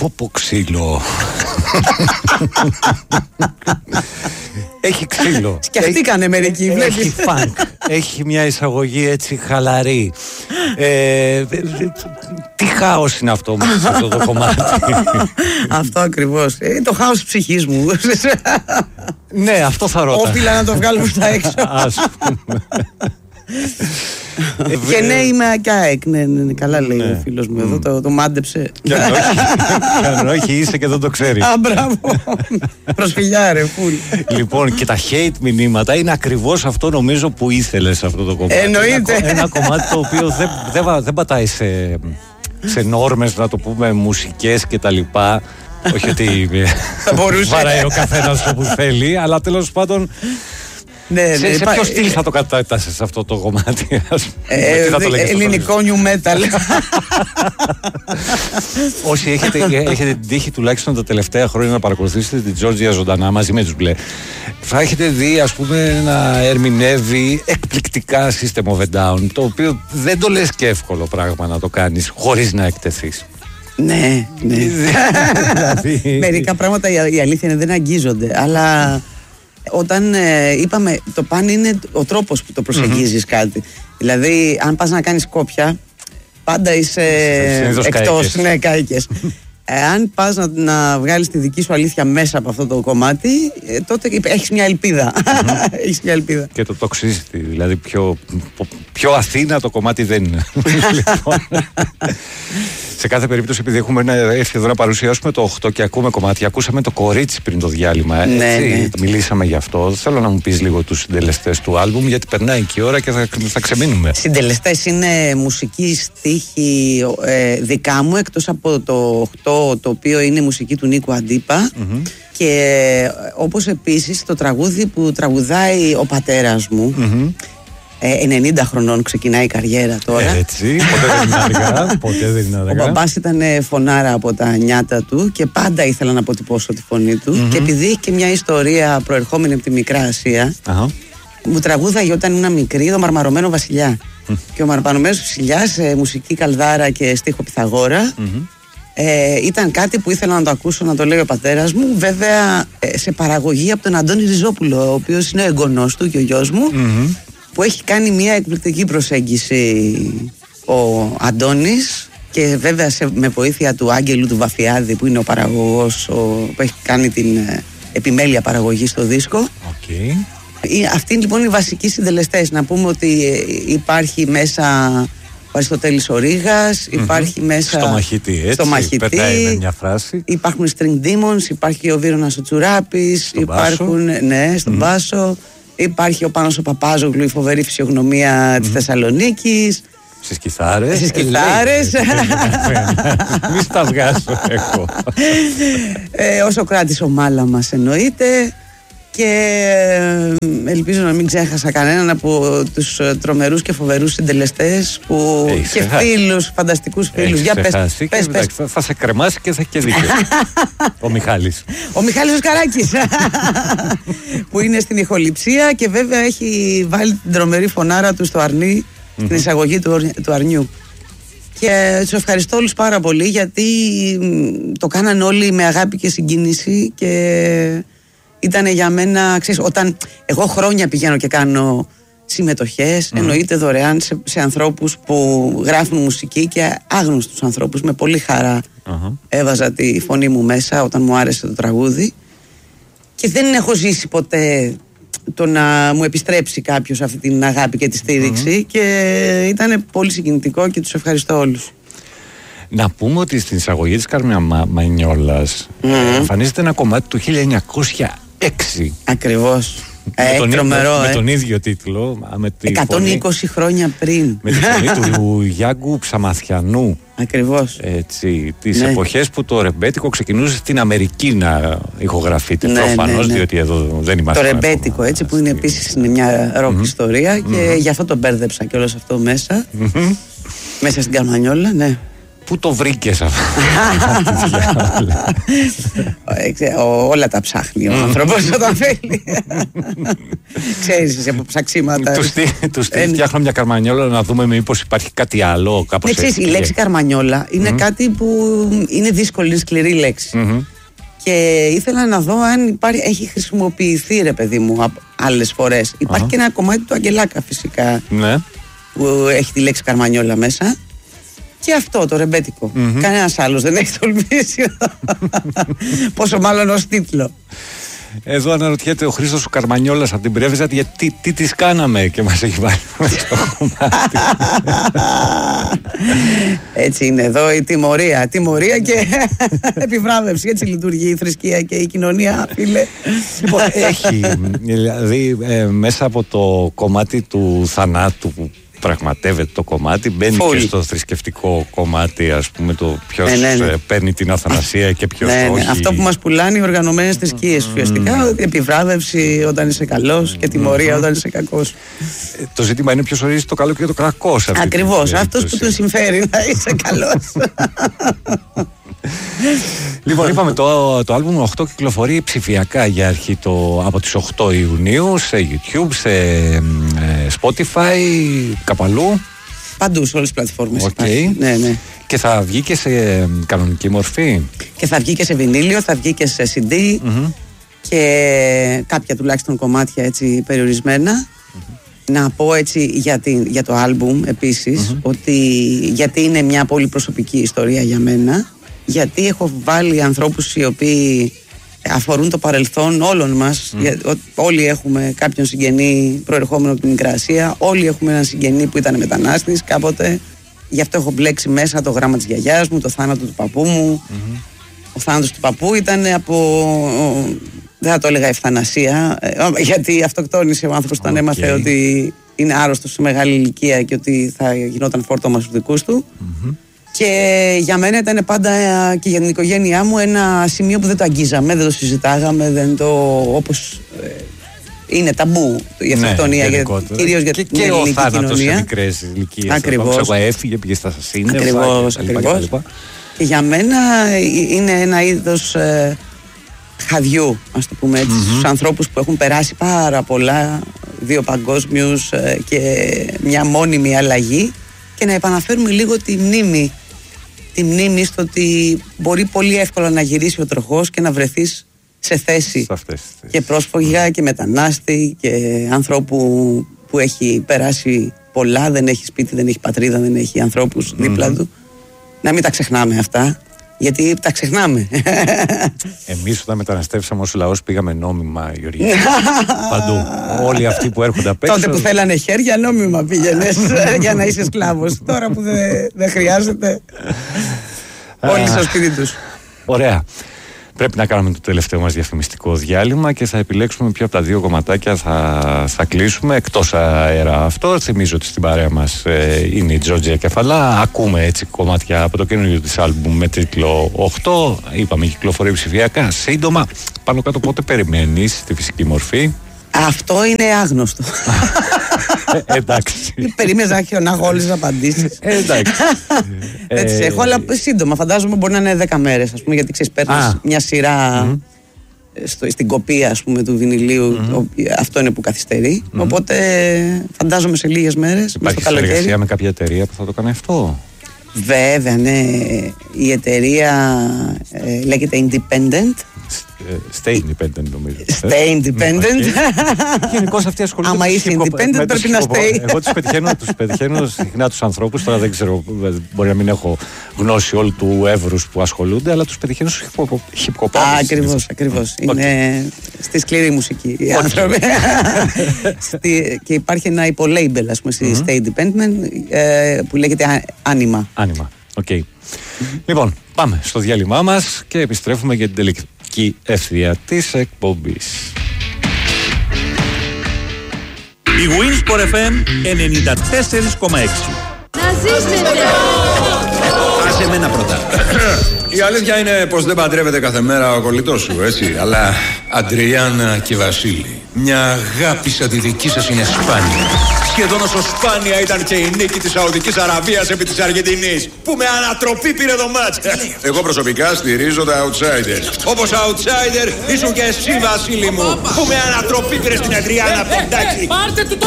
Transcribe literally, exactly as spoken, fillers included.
Πω πω ξύλο. Έχει ξύλο. Σκεφτήκανε μερικοί. Έχει φανκ. Έχει μια εισαγωγή έτσι χαλαρή. ε, Τι χάος είναι αυτό μέσα αυτό το κομμάτι? Αυτό ακριβώς. Είναι το χάος της ψυχής μου. Ναι, αυτό θα ρώτα. Όφιλα να το βγάλω στα έξω. Ας πούμε. Και ναι, είμαι ΑΚΑΕΚ. Ναι, ναι, καλά λέει ο φίλος μου εδώ. Το, το μάντεψε. Και αν όχι, είσαι και δεν το ξέρει. Α, μπράβο. Προσφυλιά, ρε, φουλ. Λοιπόν, και τα hate μηνύματα είναι ακριβώς αυτό, νομίζω, που ήθελες σε αυτό το κομμάτι. Εννοείται. Ένα, ένα κομμάτι το οποίο δεν, δεν, δεν πατάει σε, σε νόρμες, να το πούμε, μουσικές και τα λοιπά. Όχι ότι βαράει ο καθένας όπου θέλει, αλλά τέλος πάντων. Ναι, ναι, σε, σε υπά... ποιο στυλ θα το κατάτασες αυτό το κομμάτι? ε, θα το ελληνικό new metal. Όσοι έχετε, έχετε την τύχη τουλάχιστον τα τελευταία χρόνια να παρακολουθήσετε την Τζόρτζια ζωντανά μαζί με τους Μπλε, θα έχετε δει, ας πούμε, να ερμηνεύει εκπληκτικά System of a Down, το οποίο δεν το λες και εύκολο πράγμα να το κάνεις χωρίς να εκτεθείς. Ναι, ναι. Δηλαδή... Μερικά πράγματα η αλήθεια είναι δεν αγγίζονται, αλλά όταν ε, είπαμε το παν είναι ο τρόπος που το προσεγγίζεις mm-hmm. κάτι. Δηλαδή αν πας να κάνεις κόπια πάντα είσαι εκτός, ναι, κάηκες. Αν πας να, να βγάλεις τη δική σου αλήθεια μέσα από αυτό το κομμάτι, ε, τότε έχεις μια ελπίδα. Mm-hmm. Έχεις μια ελπίδα. Και το τοξίστη, δηλαδή πιο, πιο Αθήνα το κομμάτι δεν είναι. Σε κάθε περίπτωση, επειδή έχουμε έρθει εδώ να παρουσιάσουμε το οκτώ και ακούμε κομμάτια, ακούσαμε το κορίτσι πριν το διάλειμμα. Ναι, έτσι, ναι. Μιλήσαμε γι' αυτό. Θέλω να μου πεις λίγο τους συντελεστές του άλμπουμ, γιατί περνάει και η ώρα και θα, θα ξεμείνουμε. Συντελεστές είναι μουσική στίχη ε, δικά μου, εκτός από το οκτώ, το οποίο είναι μουσική του Νίκου Αντίπα. Mm-hmm. Και όπως επίσης το τραγούδι που τραγουδάει ο πατέρας μου. Mm-hmm. ενενήντα χρονών ξεκινάει η καριέρα τώρα. Έτσι, ποτέ δεν είναι αργά. Ποτέ δεν είναι αργά. Ο μπαμπάς ήταν φωνάρα από τα νιάτα του και πάντα ήθελα να αποτυπώσω τη φωνή του. Mm-hmm. Και επειδή έχει και μια ιστορία προερχόμενη από τη Μικρά Ασία, uh-huh. μου τραγούδαγε όταν ήμουν μικρή το Μαρμαρωμένο Βασιλιά. Mm-hmm. Και ο Μαρμαρωμένος Βασιλιάς, μουσική Καλδάρα και στίχο Πιθαγόρα, mm-hmm. ε, ήταν κάτι που ήθελα να το ακούσω, να το λέει ο πατέρας μου. Βέβαια ε, σε παραγωγή από τον Αντώνη Ριζόπουλο, ο οποίος είναι ο εγγονός του και ο γιος μου. Mm-hmm. Που έχει κάνει μια εκπληκτική προσέγγιση ο Αντώνης και βέβαια σε, με βοήθεια του Άγγελου του Βαφιάδη που είναι ο παραγωγός ο, που έχει κάνει την ε, επιμέλεια παραγωγή στο δίσκο. Okay. Αυτοί λοιπόν είναι οι βασικοί συντελεστές. Να πούμε ότι ε, υπάρχει μέσα ο Αριστοτέλης ο Ρήγας, mm-hmm. υπάρχει μέσα στο μαχητή, έτσι, στο μαχητή, περνάει με μια φράση. Υπάρχουν String Demons, υπάρχει ο Βίρονας ο Τσουράπης, υπάρχουν, ναι, στον mm-hmm. μπάσο. Υπάρχει ο Πάνος ο Παπάζογλου, η φοβερή φυσιογνωμία mm. της Θεσσαλονίκης. Στις κιθάρες. Στις κιθάρες. Μη τα βγάζω εγώ. ε, ο Σοκράτης ο Μάλαμας εννοείται. Και ελπίζω να μην ξέχασα κανέναν από τους τρομερούς και φοβερούς συντελεστές που έχεις και ξεχάσει. Φίλους, φανταστικούς φίλους. Για πες, πες, πες. Θα, θα σε κρεμάσει και θα έχει και δίκιο. Ο Μιχάλης. Ο Μιχάλης ο Σκαράκης που είναι στην ηχοληψία και βέβαια έχει βάλει την τρομερή φωνάρα του στο αρνί, mm-hmm. στην εισαγωγή του, του αρνιού. Και τους ευχαριστώ όλους πάρα πολύ γιατί το κάναν όλοι με αγάπη και συγκίνηση και ήταν για μένα, ξέρεις, όταν εγώ χρόνια πηγαίνω και κάνω συμμετοχές, mm. εννοείται δωρεάν σε, σε ανθρώπους που γράφουν μουσική και άγνωστους ανθρώπους, με πολύ χαρά uh-huh. έβαζα τη φωνή μου μέσα όταν μου άρεσε το τραγούδι και δεν έχω ζήσει ποτέ το να μου επιστρέψει κάποιος αυτή την αγάπη και τη στήριξη mm. και ήταν πολύ συγκινητικό και τους ευχαριστώ όλους. Να πούμε ότι στην εισαγωγή της Κάρμια Μα, Μανιόλας mm. εμφανίζεται ένα κομμάτι του χίλια εννιακόσια έξι. Ακριβώς. με, ε, τον, τρομερό, με, ε. με τον ίδιο τίτλο. Με τη εκατόν είκοσι φωνή, χρόνια πριν. Με τη φωνή του Γιάνγκου Ψαμαθιανού. Ακριβώς. Έτσι, τις ναι. εποχές που το ρεμπέτικο ξεκινούσε στην Αμερική να ηχογραφείται. Ναι, προφανώς, ναι, ναι. διότι εδώ δεν είμαστε. Το ρεμπέτικο, έτσι, που είναι επίσης είναι μια ροκ mm-hmm. ιστορία και mm-hmm. γι' αυτό το μπέρδεψα και όλο αυτό μέσα. Mm-hmm. Μέσα στην Καρμανιόλα, ναι. Πού το βρήκες αυτό? Όλα τα ψάχνει ο άνθρωπος όταν θέλει. Ξέρεις, είσαι από ψαξίματα. Τους φτιάχνω μια καρμανιόλα να δούμε μήπως υπάρχει κάτι άλλο, κάπως έτσι. Ξέρεις, η λέξη καρμανιόλα είναι κάτι που είναι δύσκολη, είναι σκληρή λέξη. Και ήθελα να δω αν υπάρχει, έχει χρησιμοποιηθεί, ρε παιδί μου, άλλες φορές. Υπάρχει και ένα κομμάτι του Αγγελάκα φυσικά, που έχει τη λέξη καρμανιόλα μέσα. Και αυτό το ρεμπέτικο. Mm-hmm. Κανένας άλλος δεν έχει τολμήσει. Πόσο μάλλον ως τίτλο. Εδώ αναρωτιέται ο Χρήστος ο Καρμανιόλας από την Πρέβεζα γιατί τι τις κάναμε και μας έχει βάλει στο κομμάτι. Έτσι είναι εδώ η τιμωρία. Τιμωρία και επιβράβευση. Έτσι λειτουργεί η θρησκεία και η κοινωνία, φίλε. Λοιπόν, έχει δηλαδή ε, μέσα από το κομμάτι του θανάτου που πραγματεύεται το κομμάτι, μπαίνει Φουλ. και στο θρησκευτικό κομμάτι, ας πούμε, το ποιος ε, ναι, ναι. παίρνει την αθανασία και ποιος ναι, όχι. Ναι. Αυτό που μας πουλάνε οι οργανωμένες θρησκείες, ουσιαστικά, mm. επιβράβευση όταν είσαι καλός και τιμωρία mm. όταν είσαι κακός. Ε, το ζήτημα είναι ποιος ορίζει το καλό και το κακό. Ακριβώς, αυτός που του συμφέρει να είσαι καλός. Λοιπόν, είπαμε το, το άλμπουμ οκτώ κυκλοφορεί ψηφιακά για αρχή το, από τις οκτώ Ιουνίου σε YouTube, σε ε, Spotify, κάπου αλλού. Παντού, σε όλες τις πλατφόρμες. Okay. Ναι, ναι. Και θα βγει και σε κανονική μορφή. Και θα βγει και σε βινίλιο, θα βγει και σε σι ντι mm-hmm. και κάποια τουλάχιστον κομμάτια έτσι περιορισμένα. Mm-hmm. Να πω έτσι για, την, για το άλμπουμ επίσης mm-hmm. ότι γιατί είναι μια πολύ προσωπική ιστορία για μένα. Γιατί έχω βάλει ανθρώπους οι οποίοι αφορούν το παρελθόν όλων μας. Mm. Για, ό, όλοι έχουμε κάποιον συγγενή προερχόμενο από την Μικρά Ασία. Όλοι έχουμε έναν συγγενή που ήταν μετανάστης κάποτε. Γι' αυτό έχω μπλέξει μέσα το γράμμα της γιαγιάς μου, το θάνατο του παππού μου. Mm-hmm. Ο θάνατος του παππού ήταν από... δεν θα το έλεγα ευθανασία, γιατί αυτοκτόνησε ο άνθρωπος όταν okay. έμαθε ότι είναι άρρωστος σε μεγάλη ηλικία και ότι θα γινόταν φόρτωμα στους δικούς του. Mm-hmm. Και για μένα ήταν πάντα και για την οικογένειά μου ένα σημείο που δεν το αγγίζαμε, δεν το συζητάγαμε, δεν το, όπως ε, είναι ταμπού η αυτοκτονία, ναι, κυρίως για την ελληνική κοινωνία. Και ο θάνατος σε μικρές ηλικίες. Ακριβώς. Εγώ έφυγε, πήγε στα σύννεφα. Ακριβώς, ακριβώς. Και για μένα είναι ένα είδος ε, χαδιού, ας το πούμε έτσι, mm-hmm. στους ανθρώπους που έχουν περάσει πάρα πολλά, δύο παγκόσμιους ε, και μια μόνιμη αλλαγή, και να επαναφέρουμε λίγο τη μνήμη τη μνήμη στο ότι μπορεί πολύ εύκολα να γυρίσει ο τροχός και να βρεθείς σε θέση και πρόσφυγα και μετανάστη και ανθρώπου που έχει περάσει πολλά, δεν έχει σπίτι, δεν έχει πατρίδα, δεν έχει ανθρώπους mm-hmm. δίπλα του. Να μην τα ξεχνάμε αυτά, γιατί τα ξεχνάμε. Εμείς όταν μεταναστεύσαμε ως λαός πήγαμε νόμιμα, Γεωργία. Παντού. Όλοι αυτοί που έρχονται απ' έξω. Τότε που θέλανε χέρια, νόμιμα πήγαινες για να είσαι σκλάβος. Τώρα που δεν δε χρειάζεται, όλοι στο σπίτι τους. Ωραία. Πρέπει να κάνουμε το τελευταίο μας διαφημιστικό διάλειμμα και θα επιλέξουμε ποιο από τα δύο κομματάκια θα, θα κλείσουμε εκτός αέρα αυτό. Θυμίζω ότι στην παρέα μας ε, είναι η Τζόρτζια Κεφαλά. Ακούμε έτσι κομμάτια από το καινούργιο της άλμπουμ με τίτλο οκτώ. Είπαμε κυκλοφορεί ψηφιακά. Σύντομα, πάνω κάτω πότε περιμένεις τη φυσική μορφή? Αυτό είναι άγνωστο. Ε, εντάξει. Περίμενες να έχω, να έχω όλες τις απαντήσεις. Ε, εντάξει. Έτσι έχω, αλλά σύντομα. Φαντάζομαι μπορεί να είναι δέκα μέρες, ας πούμε, γιατί ξέρεις, παίρνεις μια σειρά mm-hmm. στο, στην κοπία, ας πούμε, του βινιλίου. Mm-hmm. Αυτό είναι που καθυστερεί. Mm-hmm. Οπότε φαντάζομαι σε λίγες μέρες. Υπάρχει συνεργασία με κάποια εταιρεία που θα το κάνει αυτό? Βέβαια, ναι. Η εταιρεία ε, λέγεται Independent. Stay independent, νομίζω. Stay independent. Γενικώς αυτοί ασχολούνται. Άμα είσαι independent, πρέπει να stay. Εγώ τους πετυχαίνω, τους πετυχαίνω συχνά τους ανθρώπους. Τώρα δεν ξέρω, μπορεί να μην έχω γνώση όλου του εύρους που ασχολούνται, αλλά τους πετυχαίνω στους hip-hop. Ακριβώς, ακριβώς. Είναι στη σκληρή μουσική οι άνθρωποι. Και υπάρχει ένα υπολέιμπελ, ας πούμε, στη Stay independent που λέγεται Anima. Anima, οκ. Λοιπόν, πάμε στο διάλειμμά μας και επιστρέφουμε για την τελική ευθεία της εκπομπής. Η Winsport εφ εμ ενενήντα τέσσερα κόμμα έξι. Να ζήσετε! Άσε εμένα πρώτα. Η αλήθεια είναι πως δεν παντρεύεται κάθε μέρα ο κολλητός σου, έτσι. Αλλά Αντριάννα και Βασίλη, μια αγάπη σαν τη δική σας είναι σπάνια. Σχεδόν όσο σπάνια ήταν και η νίκη της Σαουδικής Αραβίας επί της Αργεντινής, που με ανατροπή πήρε το μάτς. Εγώ προσωπικά στηρίζω τα outsider. Όπως outsider ήσουν και εσύ, Βασίλη μου, που με ανατροπή πήρε στην Αντριάννα Ποντάκη.